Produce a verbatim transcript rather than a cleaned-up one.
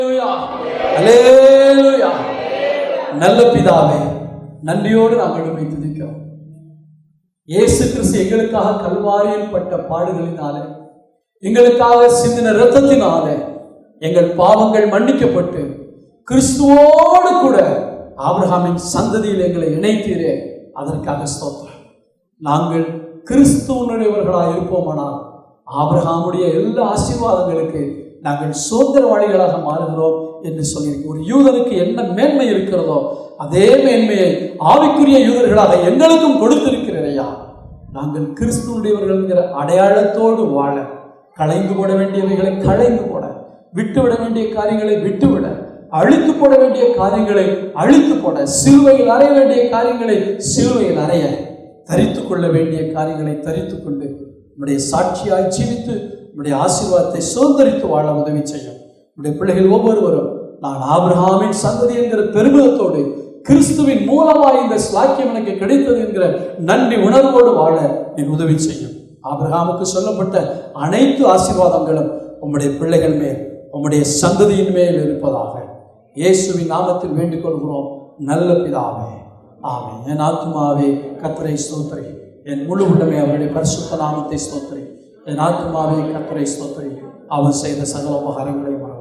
அல்லேலூயா. நல்ல பிதாவே, நன்றியோடு நாங்கள் உம்மை துதிக்கிறோம். இயேசு கிறிஸ்து எங்களுக்காக கல்வாரியில் பட்ட பாடுகளினாலே, எங்களுக்காக சிந்தின இரத்தத்தினாலே எங்கள் பாவங்கள் மன்னிக்கப்பட்டு கிறிஸ்துவோடு கூட ஆபிரகாமின் சந்ததியில் எங்களை இணைத்தீரே, அதற்காக ஸ்தோத்திரம். நாங்கள் கிறிஸ்துவனுடையவர்களாக இருப்போமானால் ஆபிரகாமுடைய எல்லா ஆசீர்வாதங்களுக்கு நாங்கள் சுதந்திரவாளிகளாக மாறுகிறோம் என்று சொல்லியிருக்கோம். ஒரு யூதனுக்கு என்ன மேன்மை இருக்கிறதோ அதே மேன்மையை ஆவிக்குரிய யூதர்களாக எங்களுக்கும் கொடுத்திருக்கிறதையா. நாங்கள் கிறிஸ்துவனுடையவர்கள் என்கிற அடையாளத்தோடு வாழ, களைந்து போட வேண்டியவைகளை களைந்து போட, விட்டுவிட வேண்டிய காரியங்களை விட்டுவிட, அழித்து போட வேண்டிய காரியங்களை அழித்து போட, சிலுவையில் அறைய வேண்டிய காரியங்களை சிலுவையில் அறைய, தரித்து கொள்ள வேண்டிய காரியங்களை தரித்து கொண்டு நம்முடைய சாட்சியாய் ஜீவித்து நம்முடைய ஆசீர்வாதத்தை சுதந்திரித்து வாழ உதவி செய்யும். நம்முடைய பிள்ளைகள் ஒவ்வொருவரும் நான் ஆபிரகாமின் சந்ததி என்கிற பெருமிதத்தோடு கிறிஸ்துவின் மூலமாக இந்த ஸ்லாக்கியம் எனக்கு கிடைத்தது என்கிற நன்றி உணர்வோடு வாழ என் உதவி செய்யும். ஆபிரகாமுக்கு சொல்லப்பட்ட அனைத்து ஆசீர்வாதங்களும் உம்முடைய பிள்ளைகள் மேல், உம்முடைய சந்ததியின் மேல் இருப்பதாக இயேசுவின் நாமத்தில் வேண்டிக் கொள்கிறோம் நல்ல பிதாவே, ஆமென். என் ஆத்துமாவே கர்த்தரை ஸ்தோத்திரி, என் முழு உள்ளமே அவருடைய பரிசுத்த நாமத்தை ஸ்தோத்திரி. என் ஆத்துமாவே கர்த்தரை ஸ்தோத்திரி, அவர் செய்த சகல உபகாரங்களை மறவாதே.